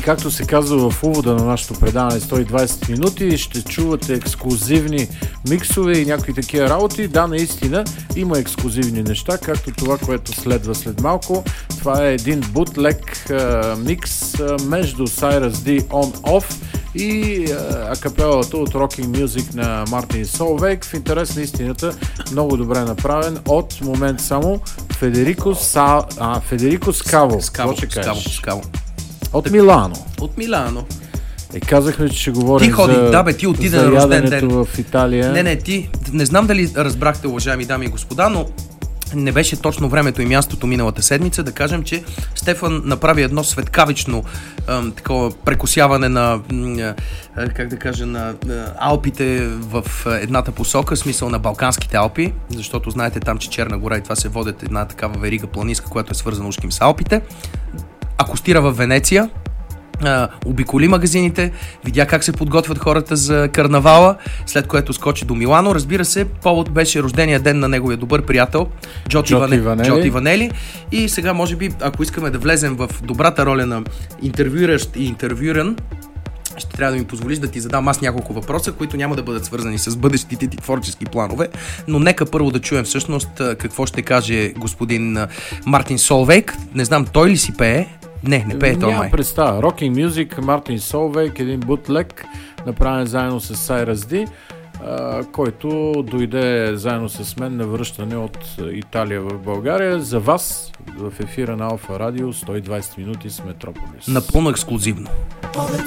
както се казва в увода на нашото предаване 120 минути, ще чувате ексклузивни миксове и някакви такива работи. Да, наистина има ексклузивни неща, както това, което следва след малко. Това е един бутлег микс между Cyrus D On Off и акапелата от Rocking Music на Мартин Солвейк. В интерес на истината, много добре направен от момент само Федерико Скаво. Скаво. От Милано. От Милано. Казахме, че ще говорим ти отида на рожден ден в Италия. Не знам дали разбрахте, уважаеми дами и господа, но не беше точно времето и мястото миналата седмица. Да кажем, че Стефан направи едно светкавично такова прекосяване на Алпите в едната посока, смисъл на Балканските Алпи, защото знаете там, че Черна гора и това се водят една такава верига планинска, която е свързана ушким с Алпите. Акостира в Венеция, обиколи магазините, видя как се подготвят хората за карнавала, след което скочи до Милано. Разбира се, повод беше рождения ден на неговия добър приятел Джоти Ванели. И сега, може би, ако искаме да влезем в добрата роля на интервюиращ и интервюиран, ще трябва да ми позволиш да ти задам аз няколко въпроса, които няма да бъдат свързани с бъдещите ти творчески планове, но нека първо да чуем всъщност какво ще каже господин Мартин Солвейк. Не знам, той ли си пее? Не пее той май. Няма представа. Rocking Music, Мартин Солвейк, един бутлег, направен заедно с Cyrus D, който дойде заедно с мен на връщане от Италия в България. За вас в ефира на Алфа Радио 120 минути с Метрополис. Напълно ексклузивно.